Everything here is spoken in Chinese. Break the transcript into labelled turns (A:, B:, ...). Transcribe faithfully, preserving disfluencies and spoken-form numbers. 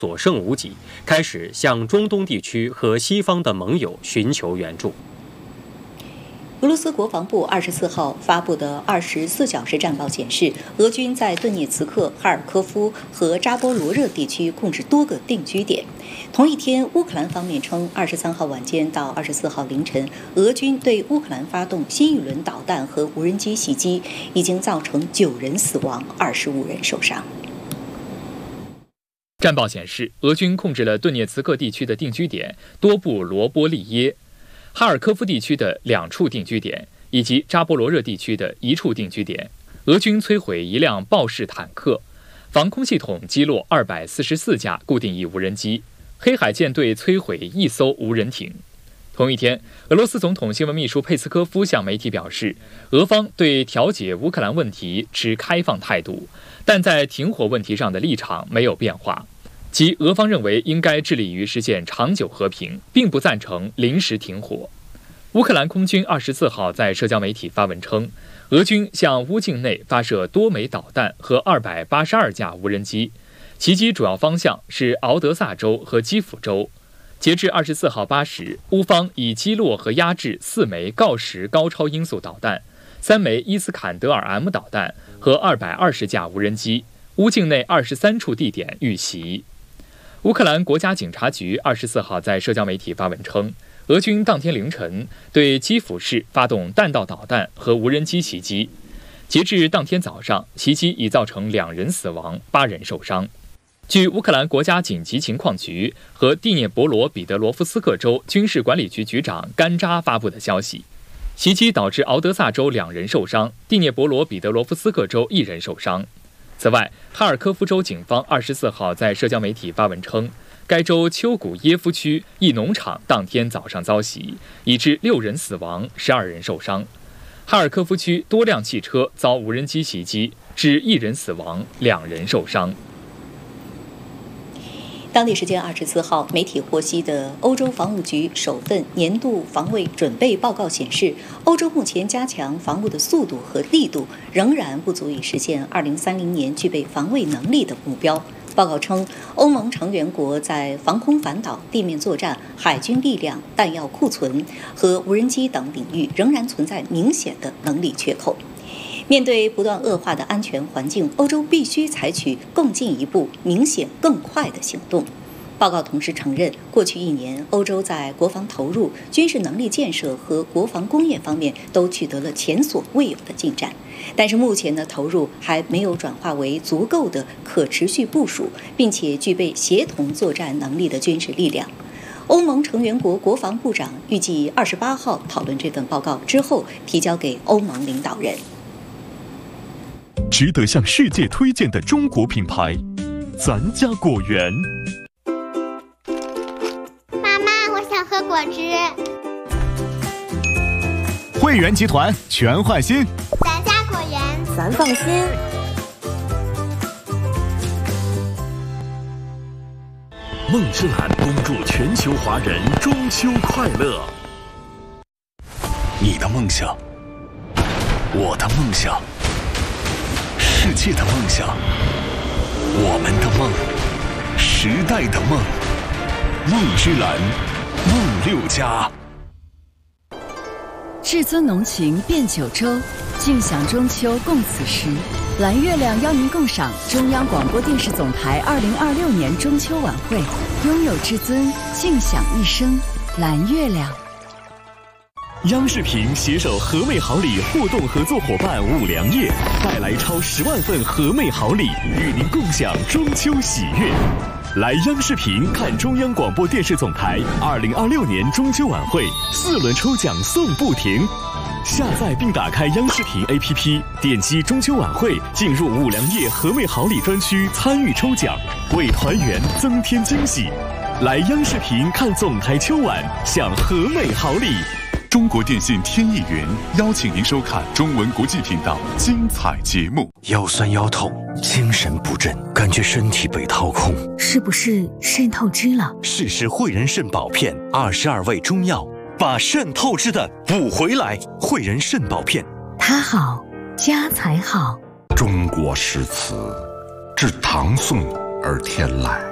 A: 所剩无几，开始向中东地区和西方的盟友寻求援助。
B: 俄罗斯国防部二十四号发布的二十四小时战报显示，俄军在顿涅茨克、哈尔科夫和扎波罗热地区控制多个定居点。同一天，乌克兰方面称，二十三号晚间到二十四号凌晨，俄军对乌克兰发动新一轮导弹和无人机袭击，已经造成九人死亡，二十五人受伤。
C: 战报显示，俄军控制了顿涅茨克地区的定居点多布罗波利耶、哈尔科夫地区的两处定居点以及扎波罗热地区的一处定居点。俄军摧毁一辆豹式坦克，防空系统击落二百四十四架固定翼无人机，黑海舰队摧毁一艘无人艇。同一天，俄罗斯总统新闻秘书佩斯科夫向媒体表示，俄方对调解乌克兰问题持开放态度，但在停火问题上的立场没有变化。即俄方认为应该致力于实现长久和平，并不赞成临时停火。乌克兰空军二十四号在社交媒体发文称，俄军向乌境内发射多枚导弹和二百八十二架无人机，袭击主要方向是敖德萨州和基辅州。截至二十四号八时，乌方已击落和压制四枚锆石高超音速导弹、三枚伊斯坎德尔 M 导弹和二百二十架无人机，乌境内二十三处地点遇袭。乌克兰国家警察局二十四号在社交媒体发文称，俄军当天凌晨对基辅市发动弹道导弹和无人机袭击。截至当天早上，袭击已造成两人死亡，八人受伤。据乌克兰国家紧急情况局和第聂伯罗彼得罗夫斯克州军事管理局局长甘扎发布的消息，袭击导致敖德萨州两人受伤，第聂伯罗彼得罗夫斯克州一人受伤。此外，哈尔科夫州警方二十四号在社交媒体发文称，该州丘古耶夫区一农场当天早上遭袭，已致六人死亡，十二人受伤。哈尔科夫区多辆汽车遭无人机袭击，致一人死亡，两人受伤。
B: 当地时间二十四号，媒体获悉的欧洲防务局首份年度防卫准备报告显示，欧洲目前加强防务的速度和力度仍然不足以实现二零三零年具备防卫能力的目标。报告称，欧盟成员国在防空反导、地面作战、海军力量、弹药库存和无人机等领域仍然存在明显的能力缺口。面对不断恶化的安全环境，欧洲必须采取更进一步、明显更快的行动。报告同时承认，过去一年，欧洲在国防投入、军事能力建设和国防工业方面都取得了前所未有的进展，但是目前的投入还没有转化为足够的可持续部署，并且具备协同作战能力的军事力量。欧盟成员国国防部长预计二十八号讨论这份报告之后，提交给欧盟领导人。
D: 值得向世界推荐的中国品牌，咱家果园。
E: 妈妈，我想喝果汁。
D: 汇源集团全换新，
E: 咱家果园，
F: 咱放心。
D: 梦之蓝恭祝全球华人中秋快乐。你的梦想，我的梦想，世界的梦想，我们的梦，时代的梦，梦之蓝，梦六家。
G: 至尊浓情变九州，尽享中秋共此时。蓝月亮邀您共赏中央广播电视总台二零二六年中秋晚会，拥有至尊，尽享一生。蓝月亮。
D: 央视频携手和美好礼互动合作伙伴五粮液，带来超十万份和美好礼，与您共享中秋喜悦。来央视频看中央广播电视总台二零二六年中秋晚会，四轮抽奖送不停。下载并打开央视频 A P P， 点击中秋晚会，进入五粮液和美好礼专区参与抽奖，为团圆增添惊喜。来央视频看总台秋晚，享和美好礼。
H: 中国电信天翼云邀请您收看中文国际频道精彩节目。
I: 腰酸腰痛，精神不振，感觉身体被掏空，
F: 是不是肾透支了？
I: 试试汇仁肾宝片，二十二味中药，把肾透支的补回来。汇仁肾宝片，
F: 它好，家才好。
J: 中国诗词，自唐宋而天来。